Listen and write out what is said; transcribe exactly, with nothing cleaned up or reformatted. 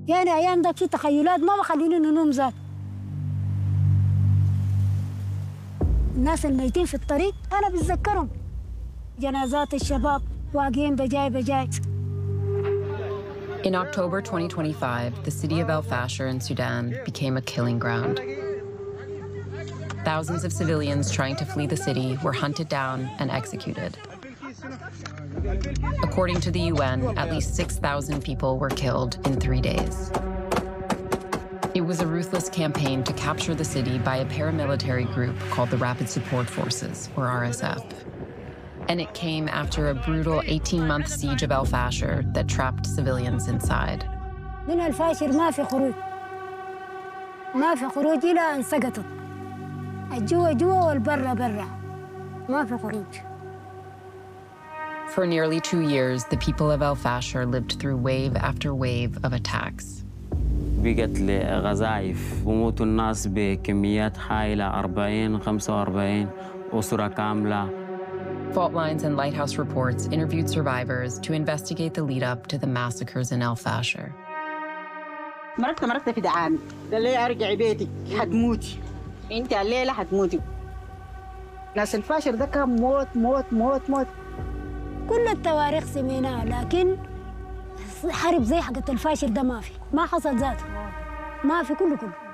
يعني أيام ده في تخيلات ما بخليني ننوم ذات. الناس الميتين في الطريق أنا بتذكرهم، جنازات الشباب واقعين بجاي بجاي. In October twenty twenty-five, the city of El Fasher in Sudan became a killing ground. Thousands of civilians trying to flee the city were hunted down and executed. According to the U N, at least six thousand people were killed in three days. It was a ruthless campaign to capture the city by a paramilitary group called the Rapid Support Forces, or R S F. And it came after a brutal eighteen-month siege of El Fasher that trapped civilians inside. من الفاشر ما في خروج، ما في خروج إلى أن سقطت. الجوا جوا والبرا برا، ما في خروج. For nearly two years, the people of El Fasher lived through wave after wave of attacks. بقت لغزايف وموت الناس بكميات هائلة أربعين خمسة وأربعين أسرة كاملة. Fault Lines and Lighthouse Reports interviewed survivors to investigate the lead up to the massacres in El Fasher. مرقت مرقت في دعامي، قال لي أرجعي بيتك حتموتي، أنت الليلة حتموتي. ناس الفاشر ده كان موت موت موت موت. كل التواريخ سميناها، لكن حرب زي حقت الفاشر ده ما في، ما حصل ذاته، ما في كله كله.